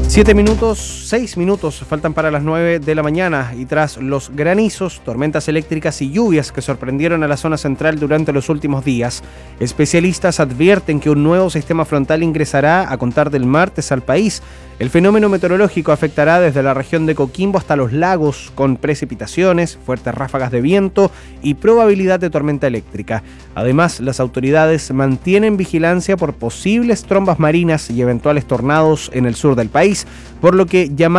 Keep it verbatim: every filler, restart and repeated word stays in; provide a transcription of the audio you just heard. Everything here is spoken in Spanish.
Siete minutos, seis minutos faltan para las nueve de la mañana y tras los granizos, tormentas eléctricas y lluvias que sorprendieron a la zona central durante los últimos días, especialistas advierten que un nuevo sistema frontal ingresará a contar del martes al país. El fenómeno meteorológico afectará desde la región de Coquimbo hasta los lagos, con precipitaciones, fuertes ráfagas de viento y probabilidad de tormenta eléctrica. Además, las autoridades mantienen vigilancia por posibles trombas marinas y eventuales tornados en el sur del país, por lo que llamaron